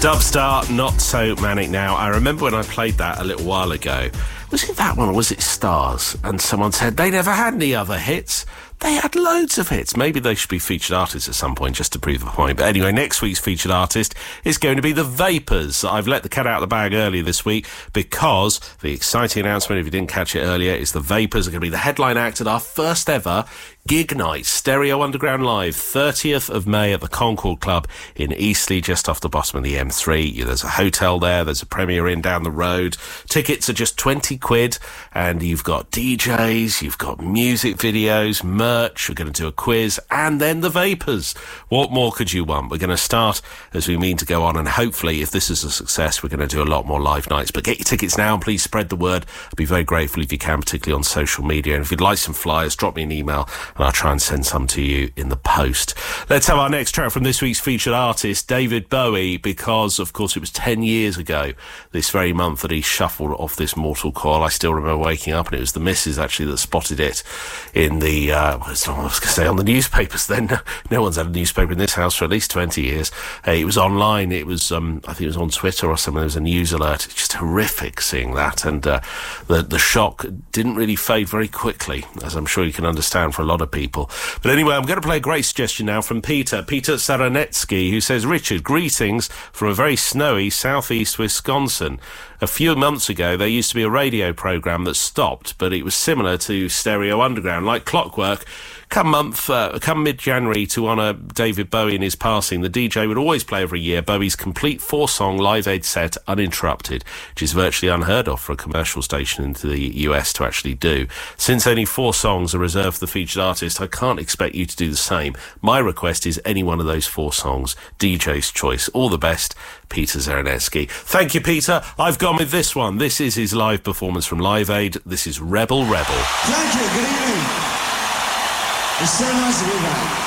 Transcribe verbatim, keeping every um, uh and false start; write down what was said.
Dubstar, Not So Manic Now. I remember when I played that a little while ago. Was it that one or was it Stars? And someone said they never had any other hits. They had loads of hits. Maybe they should be featured artists at some point just to prove the point. But anyway, next week's featured artist is going to be The Vapors. I've let the cat out of the bag earlier this week because the exciting announcement, if you didn't catch it earlier, is The Vapors are going to be the headline act at our first ever gig night, Stereo Underground Live, thirtieth of May at the Concord Club in Eastleigh, just off the bottom of the M three. There's a hotel there, there's a Premier Inn down the road. Tickets are just twenty quid, and you've got D Js, you've got music videos, merch, we're going to do a quiz, and then The Vapors. What more could you want? We're going to start as we mean to go on, and hopefully, if this is a success, we're going to do a lot more live nights. But get your tickets now, and please spread the word. I'd be very grateful if you can, particularly on social media. And if you'd like some flyers, drop me an email, and I'll try and send some to you in the post. Let's have our next track from this week's featured artist, David Bowie, because, of course, it was ten years ago this very month that he shuffled off this mortal coil. I still remember waking up, and it was the missus, actually, that spotted it in the, uh, I was going to say, on the newspapers then. No, no one's had a newspaper in this house for at least twenty years. Uh, it was online. It was, um, I think it was on Twitter or something. There was a news alert. It's just horrific seeing that. And uh, the, the shock didn't really fade very quickly, as I'm sure you can understand for a lot of people. But anyway, I'm going to play a great suggestion now from Peter, Peter Saranetsky, who says, Richard, greetings from a very snowy southeast Wisconsin. A few months ago, there used to be a radio programme that stopped, but it was similar to Stereo Underground, like clockwork. Come month, uh, come mid-January to honour David Bowie in his passing, the D J would always play every year Bowie's complete four-song Live Aid set uninterrupted, which is virtually unheard of for a commercial station in the U S to actually do. Since only four songs are reserved for the featured artist, I can't expect you to do the same. My request is any one of those four songs, D J's choice. All the best, Peter Zaranetsky. Thank you, Peter. I've gone with this one. This is his live performance from Live Aid. This is Rebel Rebel. Thank you. Good evening. It's so nice to be back.